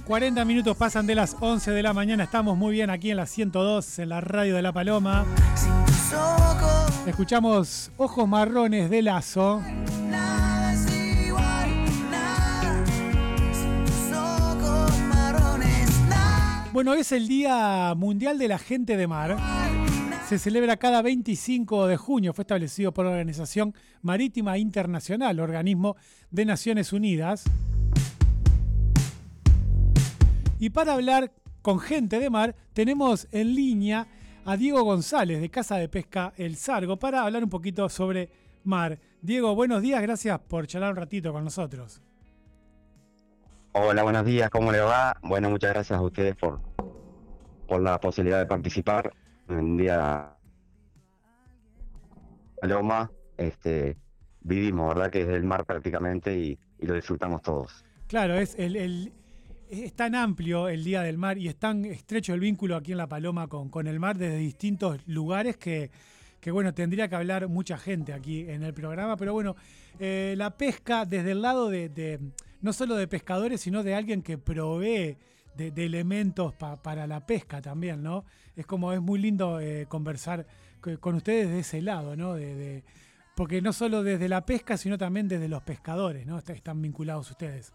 40 minutos pasan de las 11 de la mañana. Estamos muy bien aquí en la 102, en la radio de La Paloma. Escuchamos Ojos Marrones de Lazo. Bueno, es el Día Mundial de la Gente de Mar. Se celebra cada 25 de junio. Fue establecido por la Organización Marítima Internacional, organismo de Naciones Unidas. Y para hablar con gente de mar, tenemos en línea a Diego González, de Casa de Pesca El Sargo, para hablar un poquito sobre mar. Diego, buenos días, gracias por charlar un ratito con nosotros. Hola, buenos días, ¿cómo le va? Bueno, muchas gracias a ustedes por la posibilidad de participar en un día Paloma. Vivimos, ¿verdad? Que es el mar prácticamente y lo disfrutamos todos. Claro, es tan amplio el Día del Mar y es tan estrecho el vínculo aquí en La Paloma con el mar desde distintos lugares que bueno, tendría que hablar mucha gente aquí en el programa, pero bueno, la pesca desde el lado de no solo de pescadores, sino de alguien que provee de elementos para la pesca también, ¿no? Es muy lindo conversar con ustedes de ese lado, ¿no? Porque no solo desde la pesca, sino también desde los pescadores, ¿no? Están vinculados ustedes.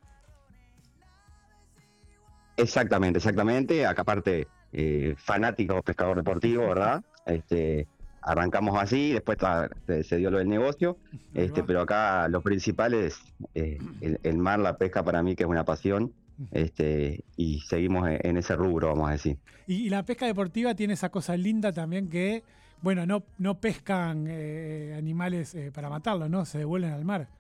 Exactamente. Acá aparte, fanático pescador deportivo, ¿verdad? Arrancamos así, después se dio lo del negocio, pero acá lo principal es el mar, la pesca para mí, que es una pasión, y seguimos en ese rubro, vamos a decir. Y la pesca deportiva tiene esa cosa linda también que, bueno, no pescan animales para matarlos, ¿no? Se devuelven al mar.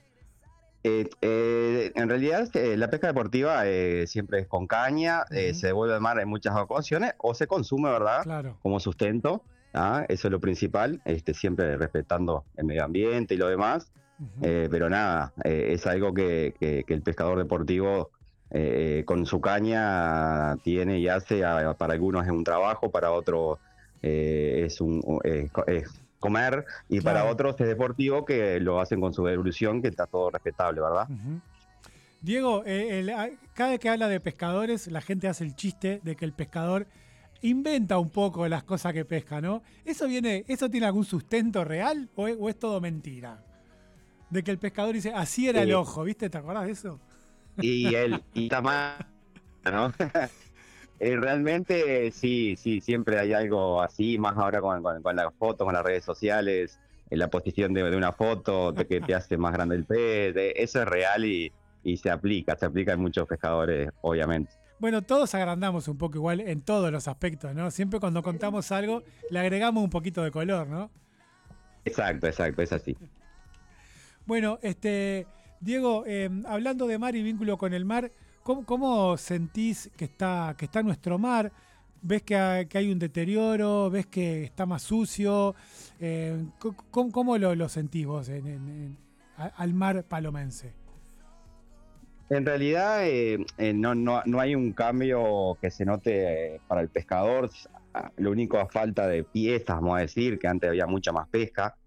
En realidad la pesca deportiva siempre es con caña, se devuelve al mar en muchas ocasiones o se consume, ¿verdad? Claro. Como sustento, eso es lo principal, siempre respetando el medio ambiente y lo demás, pero nada, es algo que el pescador deportivo con su caña tiene y hace, para algunos es un trabajo, para otros es comer, y claro, para otros es deportivo, que lo hacen con su devolución, que está todo respetable, ¿verdad? Diego, cada vez que habla de pescadores, la gente hace el chiste de que el pescador inventa un poco las cosas que pesca, ¿no? ¿Eso tiene algún sustento real o es todo mentira? De que el pescador dice, así era el ojo, ¿viste? ¿Te acordás de eso? Y está mal, ¿no? Realmente sí, siempre hay algo así, más ahora con las fotos, con las redes sociales, en la posición de una foto que te hace más grande el pez, eso es real y se aplica en muchos pescadores, obviamente. Bueno, todos agrandamos un poco igual en todos los aspectos, ¿no? Siempre cuando contamos algo le agregamos un poquito de color, ¿no? Exacto, es así. Bueno, Diego, hablando de mar y vínculo con el mar, ¿cómo sentís que está nuestro mar? ¿Ves que hay un deterioro? ¿Ves que está más sucio? ¿Cómo lo sentís vos al mar palomense? En realidad no hay un cambio que se note para el pescador. Lo único, a falta de piezas, vamos a decir, que antes había mucha más pesca,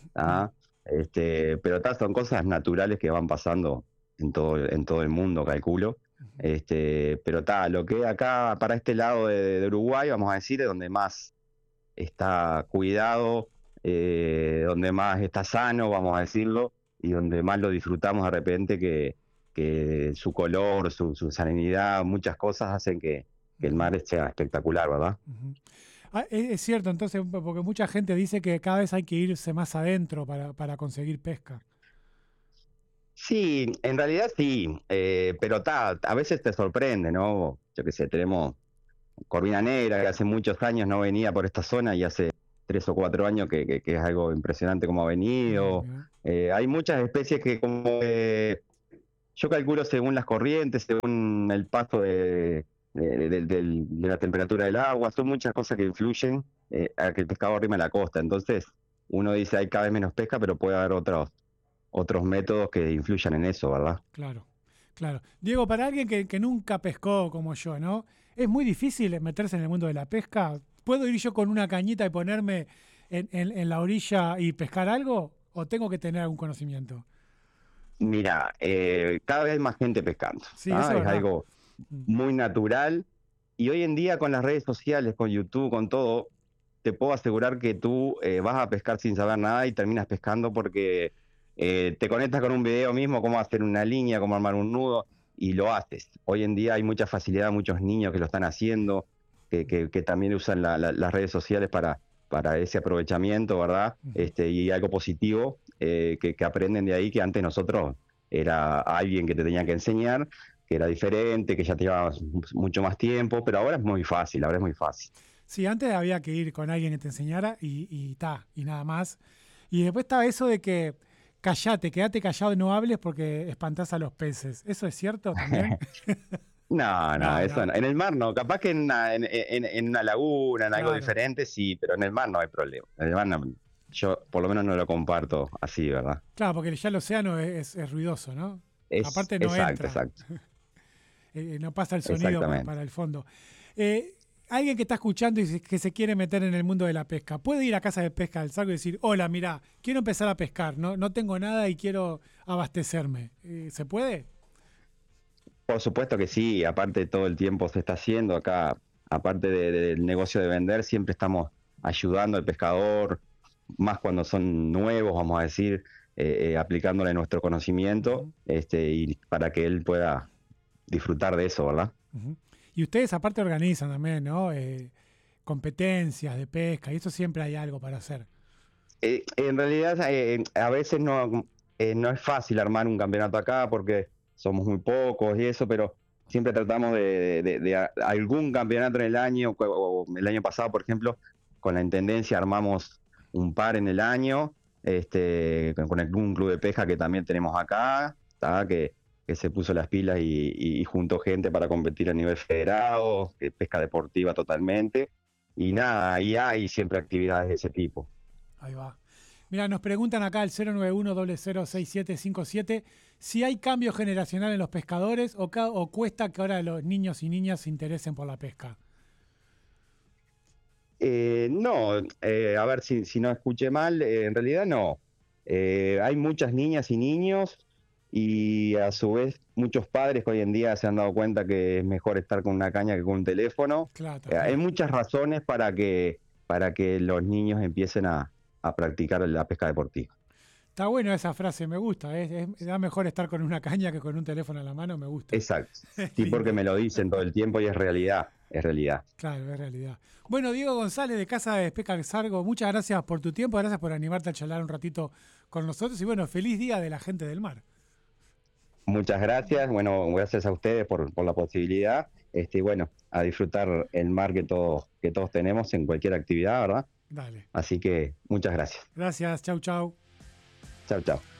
pero son cosas naturales que van pasando en todo el mundo, calculo. Pero lo que acá para este lado de Uruguay, vamos a decir, es donde más está cuidado, donde más está sano, vamos a decirlo, y donde más lo disfrutamos de repente, que su color, su salinidad, muchas cosas hacen que el mar sea espectacular, ¿verdad? Es cierto, entonces, porque mucha gente dice que cada vez hay que irse más adentro para conseguir pesca. Sí, en realidad sí, pero a veces te sorprende, ¿no? Yo qué sé, tenemos corvina negra, que hace muchos años no venía por esta zona, y hace 3 o 4 años que es algo impresionante como ha venido. Hay muchas especies que yo calculo según las corrientes, según el paso de la temperatura del agua, son muchas cosas que influyen a que el pescado arrime a la costa. Entonces uno dice, hay cada vez menos pesca, pero puede haber otros métodos que influyan en eso, ¿verdad? Claro. Diego, para alguien que nunca pescó como yo, ¿no? ¿Es muy difícil meterse en el mundo de la pesca? ¿Puedo ir yo con una cañita y ponerme en la orilla y pescar algo? ¿O tengo que tener algún conocimiento? Mira, cada vez hay más gente pescando. Sí, eso es algo muy natural. Y hoy en día con las redes sociales, con YouTube, con todo, te puedo asegurar que tú vas a pescar sin saber nada y terminas pescando porque te conectas con un video mismo, cómo hacer una línea, cómo armar un nudo, y lo haces. Hoy en día hay mucha facilidad, muchos niños que lo están haciendo, que también usan las redes sociales para ese aprovechamiento, ¿verdad? Y algo positivo que aprenden de ahí, que antes nosotros era alguien que te tenía que enseñar, que era diferente, que ya te llevaba mucho más tiempo, pero ahora es muy fácil, ahora es muy fácil. Sí, antes había que ir con alguien que te enseñara y nada más. Y después estaba eso de que quédate callado y no hables porque espantás a los peces. ¿Eso es cierto también? No, no, No, eso no, no. En el mar no, capaz que en una laguna, en algo claro. diferente, sí, pero en el mar no hay problema. En el mar no, yo por lo menos no lo comparto así, ¿verdad? Claro, porque ya el océano es ruidoso, ¿no? Es Aparte no exacto, entra, exacto, no pasa el sonido exactamente. para el fondo. Eh, Alguien que está escuchando y que se quiere meter en el mundo de la pesca, puede ir a casa de pesca del Salgo y decir, hola, mira, quiero empezar a pescar, no tengo nada y quiero abastecerme. ¿Se puede? Por supuesto que sí, aparte todo el tiempo se está haciendo acá, aparte del negocio de vender, siempre estamos ayudando al pescador, más cuando son nuevos, vamos a decir, aplicándole nuestro conocimiento, Ujú, y para que él pueda disfrutar de eso, ¿verdad? ujú. Y ustedes aparte organizan también, ¿no? Competencias de pesca y eso siempre hay algo para hacer. En realidad, a veces no es fácil armar un campeonato acá porque somos muy pocos y eso, pero siempre tratamos de algún campeonato en el año, o el año pasado, por ejemplo, con la Intendencia armamos un par en el año, con un club de pesca que también tenemos acá, ¿tá? Que se puso las pilas y juntó gente para competir a nivel federado, pesca deportiva totalmente, y nada, ahí hay siempre actividades de ese tipo. Ahí va. Mira, nos preguntan acá al 091-006757 si hay cambio generacional en los pescadores o cuesta que ahora los niños y niñas se interesen por la pesca. No, a ver si no escuché mal, en realidad no. Hay muchas niñas y niños y a su vez muchos padres que hoy en día se han dado cuenta que es mejor estar con una caña que con un teléfono. Claro, tal Hay cual. muchas razones para que los niños empiecen a practicar la pesca deportiva. Está buena esa frase, me gusta. Da mejor estar con una caña que con un teléfono en la mano, me gusta. Exacto. Es Sí, porque lindo. me lo dicen todo el tiempo y es realidad, es realidad. Claro, es realidad. Bueno, Diego González de Casa de Pesca Sargo, muchas gracias por tu tiempo, gracias por animarte a charlar un ratito con nosotros y bueno, feliz día de la gente del mar. Muchas gracias, bueno, gracias a ustedes por la posibilidad, y bueno, a disfrutar el mar que todos tenemos en cualquier actividad, ¿verdad? Dale. Así que muchas gracias. Gracias, chau, chau. Chao, chao.